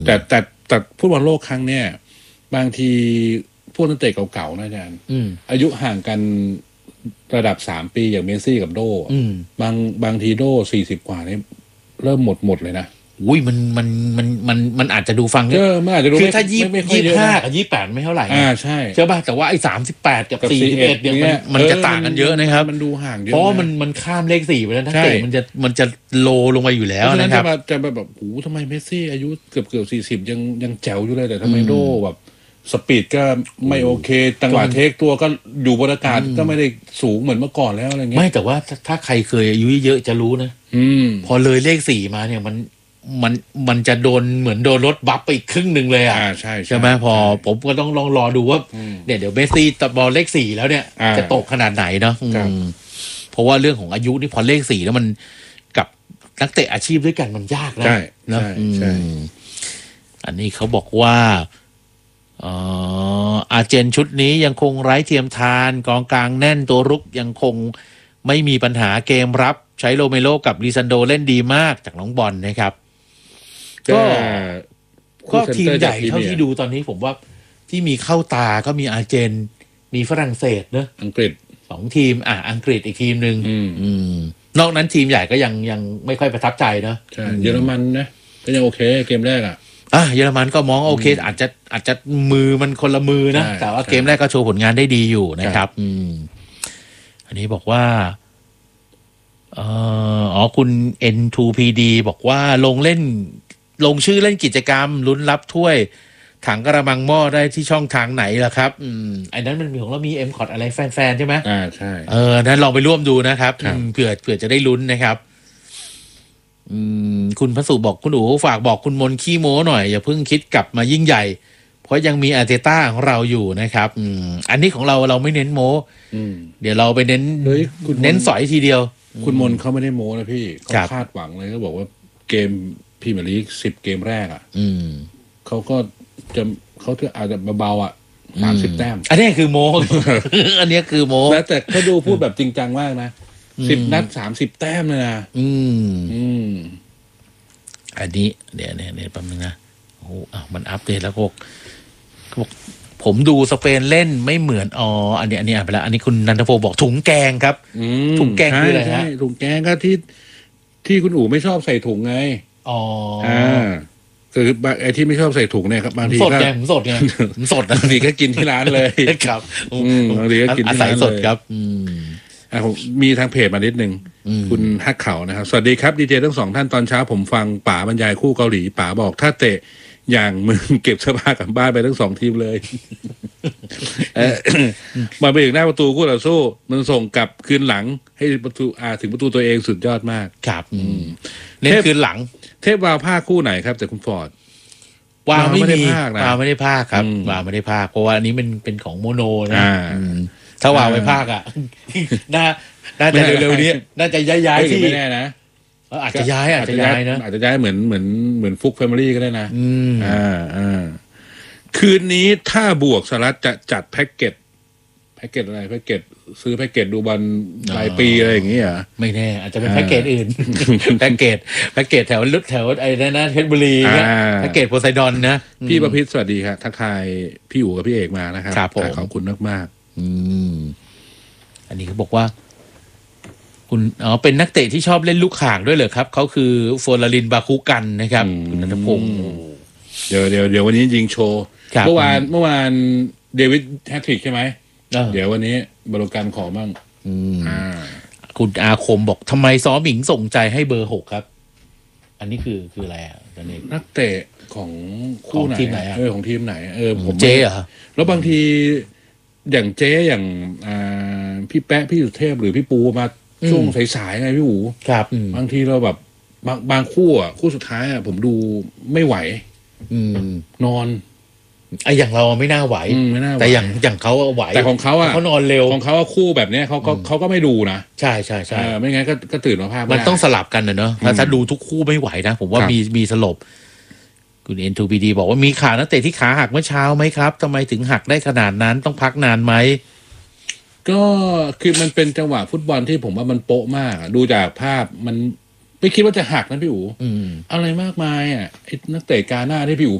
แต่ฟุตบอลโลกครั้งเนี้ยบางทีพวกนักเตะเก่าๆนะอาจารย์อายุห่างกันระดับ3 ปีอย่างเมสซี่กับโดบางทีโด40 กว่านี่เริ่มหมดเลยนะอุ้ยมันอาจจะดูฟังมันอาจจะดูคือถ้า25 กับ 28ไม่เท่าไหร่ใช่ป่ะแต่ว่าไอ้38 กับ 41เนี่ยมันจะต่างกันเยอะนะครับมันดูห่างเยอะเพราะมันข้ามเลข4ไปแล้วทั้งเตะมันจะโลลงไปอยู่แล้วนะครับจะแบบโอ้ทำไมเมสซี่อายุเกือบ40ยังแจ๋วอยู่เลยแต่ทำไมโดแบบสปีดก็ไม่โอเคจังหวะเทคตัวก็อยู่บนอากาศก็ไม่ได้สูงเหมือนเมื่อก่อนแล้วอะไรเงี้ยไม่แต่ว่าถ้าใครเคยอายุเยอะจะรู้นะพอเลยเลข4มาเนี่ยมันจะโดนเหมือนโดนรถบัฟไปอีกครึ่งหนึ่งเลยใช่ไหมพอผมก็ต้องลองรอดูว่าเดี๋ยวเมสซี่บอลเลข4แล้วเนี่ยจะตกขนาดไหนเนาะเพราะว่าเรื่องของอายุนี่พอเลข4แล้วมันกับนักเตะอาชีพด้วยกันมันยากนะใช่อันนี้เขาบอกว่าอาเจนชุดนี้ยังคงไร้เทียมทานกองกลางแน่นตัวรุกยังคงไม่มีปัญหาเกมรับใช้โรเมโรกับลิซันโดเล่นดีมากจากน้องบอลนะครับก็ทีมใหญ่เท่าที่ดูตอนนี้ผมว่าที่มีเข้าตาก็มีอาร์เจนมีฝรั่งเศสเนอะอังกฤษ 2 ทีมอังกฤษอีกทีมหนึ่งนอกนั้นทีมใหญ่ก็ยังไม่ค่อยประทับใจเนอะใช่เยอรมันนะก็ยังโอเคเกมแรกเยอรมันก็มองโอเคอาจจะมือมันคนละมือนะแต่ว่าเกมแรกก็โชว์ผลงานได้ดีอยู่นะครับอันนี้บอกว่าคุณ N2PD บอกว่าลงชื่อเล่นกิจกรรมลุ้นรับถ้วยถังกระมังหม้อได้ที่ช่องทางไหนล่ะครับอันนั้นมันมีของเรามี M-Cot อะไรแฟนๆใช่ไหมใช่นั้นลองไปร่วมดูนะครับเผื่อจะได้ลุ้นนะครับคุณพระสุบอกคุณอู๋ฝากบอกคุณมนขี้โม้หน่อยอย่าเพิ่งคิดกลับมายิ่งใหญ่เพราะยังมีอาร์เตต้าของเราอยู่นะครับอันนี้ของเราไม่เน้นโม้เดี๋ยวเราไปเน้นสอยทีเดียวคุณมนเขาไม่ได้โม้นะพี่เขาคาดหวังเลยเขาบอกว่าเกมพรีเมียร์ลีก10 เกมแรกเขาอาจจะเบา30 แต้มอันนี้คือโม้ อันนี้คือโม้แล้วแต่เขาดูพูดแบบจริงจังมากนะ10 นัด30 แต้มเลยนะอันนี้เดี๋ยวแป๊บนึงนะโอ้มันอัปเดตแล้วบอกผมดูสเปนเล่นไม่เหมือนอันนี้อ่านไปแล้วอันนี้คุณนันทพงศ์บอกถุงแกงครับถุงแกงคืออะไรฮะถุงแกงก็ที่คุณอู๋ไม่ชอบใส่ถุงไงคือไอ้ที่ไม่ชอบใส่ถุงเนี่ยครับบางทีก็ผมสดบางทีก็กินที่ร้านเลยครับบางทีก็กินที่ร้านสดครับผมมีทางเพจมานิดนึงคุณฮักเขานะครับสวัสดีครับดีเจทั้ง2 ท่านตอนเช้าผมฟังป๋าบรรยายคู่เกาหลีป๋าบอกถ้าเตะอย่างมึงเก็บเสื้อผ้ากลับบ้านไปทั้ง2 ทีมเลยมาไปถึงหน้าประตูคู่ต่อสู้มันส่งกลับคืนหลังให้ประตูถึงประตูตัวเองสุดยอดมากครับเล่นคืนหลังเทพวาวภาคคู่ไหนครับแต่คุณฟอร์ดวาวไม่ได้ภาคนะวาวไม่ได้ภาคครับวาวไม่ได้ภาคเพราะว่าอันนี้เป็นของโมโนนะถ้าวาวไปภาคน่าจะเร็วๆนี้น่าจะย้ายที่ไม่แน่นะอาจจะย้ายนะอาจจะย้ายเหมือนฟุกแฟมิลี่ก็ได้นะคืนนี้ถ้าบวกสหรัฐจะจัดแพ็กเกจอะไรแพ็กเกจซื้อแพ็กเกจดูบอลรายปีอะไรอย่างเงี้ยไม่แน่อาจจะเป็นแพ็กเกจอื่นแพ็กเกจแถวไอ้นั่นนะเพชรบุรีแพ็กเกจโพไซดอนนะพี่ประพิตรสวัสดีครับทักทายพี่อู๋กับพี่เอกมานะครับขอบคุณมากอันนี้เขาบอกว่าคุณเป็นนักเตะที่ชอบเล่นลูกข่างด้วยเหรอครับเขาคือโฟลารินบาคุกันนะครับคุณนันทพงศ์เดี๋ยววันนี้ยิงโชว์เมื่อวานเดวิดแฮตทริกใช่ไหมเดี๋ยววันนี้บริการขอบ้างคุณอาคมบอกทำไมซ้อหมิงส่งใจให้เบอร์6ครับอันนี้คืออะไรตอนนี้นักเตะของคู่ไหนของทีมไหนผมเจ๊เหรอแล้วบางทีอย่างเจ๊อย่างพี่แป๊ะพี่สุเทพหรือพี่ปูมาช่วงสายๆไงพี่หูครับบางทีเราแบบบางคู่คู่สุดท้ายผมดูไม่ไหว นอนอย่างเราไม่น่าไหวแต่อย่างเขาไหวแต่ของเขาเขานอนเร็วของเขาคู่แบบนี้เขาก็ไม่ดูนะใช่ไม่งั้นก็ตื่นมาภาพมันต้องสลับกันเนอะถ้าดูทุกคู่ไม่ไหวนะผมว่ามีสลบคุณ N2PD บอกว่ามีขานักเตะที่ขาหักเมื่อเช้าไหมครับทำไมถึงหักได้ขนาดนั้นต้องพักนานไหมก็คือมันเป็นจังหวะฟุตบอลที่ผมว่ามันโป๊ะมากดูจากภาพมันไม่คิดว่าจะหักนะพี่อู๋อะไรมากมายอ่ะไอ้นักเตะกาหน้าที่พี่อู๋